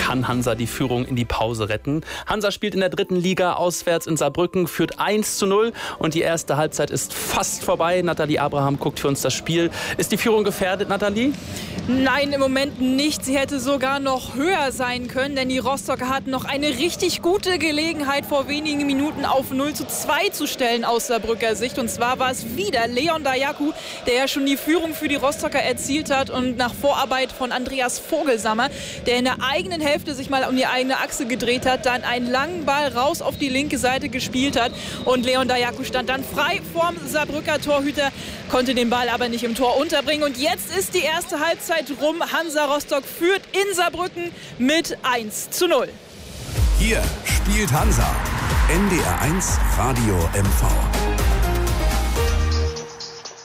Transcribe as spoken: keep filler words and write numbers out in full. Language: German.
Kann Hansa die Führung in die Pause retten? Hansa spielt in der dritten Liga auswärts in Saarbrücken, führt eins zu null und die erste Halbzeit ist fast vorbei. Nathalie Abraham guckt für uns das Spiel. Ist die Führung gefährdet, Nathalie? Nein, im Moment nicht. Sie hätte sogar noch höher sein können, denn die Rostocker hatten noch eine richtig gute Gelegenheit, vor wenigen Minuten auf null zu zwei zu stellen aus Saarbrücker Sicht. Und zwar war es wieder Leon Dayaku, der ja schon die Führung für die Rostocker erzielt hat und nach Vorarbeit von Andreas Vogelsammer, der in der eigenen Hälfte sich mal um die eigene Achse gedreht hat, dann einen langen Ball raus auf die linke Seite gespielt hat. Und Leon Dayaku stand dann frei vorm Saarbrücker Torhüter, konnte den Ball aber nicht im Tor unterbringen. Und jetzt ist die erste Halbzeit rum. Hansa Rostock führt in Saarbrücken mit eins zu null. Hier spielt Hansa. N D R eins Radio M V.